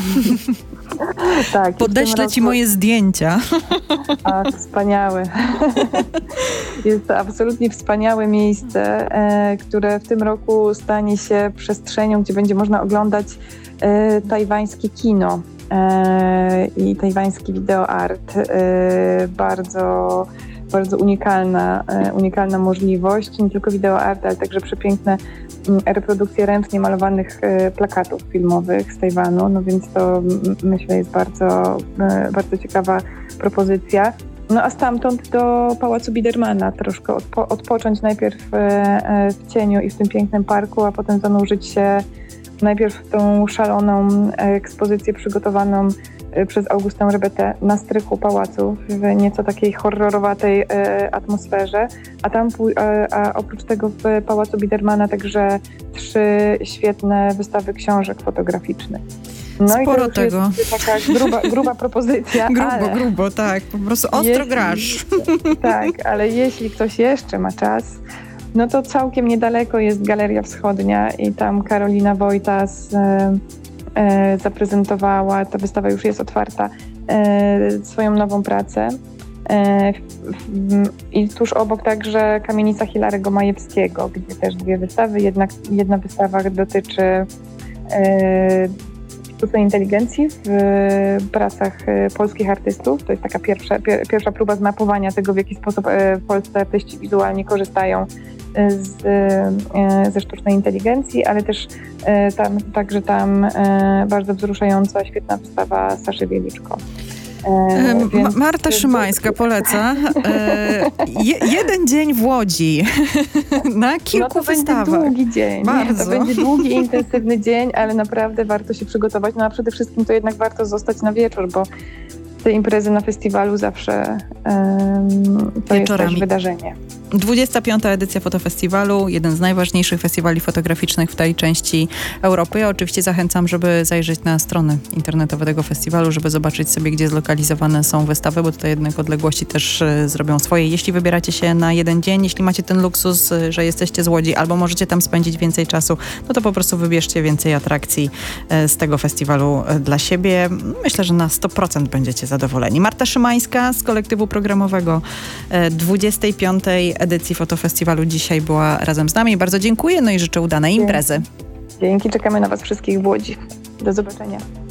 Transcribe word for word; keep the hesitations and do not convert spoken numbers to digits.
Tak, podeślę roku... ci moje zdjęcia. A, wspaniałe. Jest to absolutnie wspaniałe miejsce, e, które w tym roku stanie się przestrzenią, gdzie będzie można oglądać e, tajwańskie kino e, i tajwański videoart. E, bardzo, bardzo unikalna, e, unikalna możliwość, nie tylko videoart, ale także przepiękne reprodukcje ręcznie malowanych plakatów filmowych z Tajwanu, no więc to myślę jest bardzo, bardzo ciekawa propozycja. No a stamtąd do Pałacu Biedermana troszkę odpo- odpocząć najpierw w cieniu i w tym pięknym parku, a potem zanurzyć się najpierw w tą szaloną ekspozycję przygotowaną przez Augustę Rebetę na strychu pałacu w nieco takiej horrorowatej e, atmosferze, a tam e, a oprócz tego w Pałacu Biedermana także trzy świetne wystawy książek fotograficznych. No Sporo i to tego. Jest taka gruba, gruba propozycja. Grubo, ale grubo, tak. Po prostu ostro jeśli, grasz. Tak, ale jeśli ktoś jeszcze ma czas, no to całkiem niedaleko jest Galeria Wschodnia i tam Karolina Wojtas e, e, zaprezentowała, ta wystawa już jest otwarta, e, swoją nową pracę. E, w, I tuż obok także kamienica Hilarego Majewskiego, gdzie też dwie wystawy. Jedna, jedna wystawa dotyczy e, sztucznej inteligencji w pracach polskich artystów. To jest taka pierwsza, pier, pierwsza próba zmapowania tego, w jaki sposób polscy artyści wizualnie korzystają z, ze sztucznej inteligencji, ale też tam, także tam bardzo wzruszająca, świetna wystawa Saszy Wieliczko. E, Więc... Marta Szymańska poleca. E, je, jeden dzień w Łodzi na kilku no to wystawach. Będzie długi dzień. Bardzo. To będzie długi, intensywny dzień, ale naprawdę warto się przygotować. No a przede wszystkim to jednak warto zostać na wieczór, bo te imprezy na festiwalu zawsze um, to Wieczorami. Jest też wydarzenie. dwudziesta piąta edycja fotofestiwalu, jeden z najważniejszych festiwali fotograficznych w tej części Europy. Ja oczywiście zachęcam, żeby zajrzeć na stronę internetową tego festiwalu, żeby zobaczyć sobie, gdzie zlokalizowane są wystawy, bo tutaj jednak odległości też y, zrobią swoje. Jeśli wybieracie się na jeden dzień, jeśli macie ten luksus, y, że jesteście z Łodzi, albo możecie tam spędzić więcej czasu, no to po prostu wybierzcie więcej atrakcji y, z tego festiwalu y, dla siebie. Myślę, że na sto procent będziecie zadowoleni. Marta Szymańska z kolektywu programowego y, dwudziestej piątej edycji fotofestiwalu dzisiaj była razem z nami. Bardzo dziękuję, no i życzę udanej imprezy. Dzięki, czekamy na was wszystkich w Łodzi. Do zobaczenia.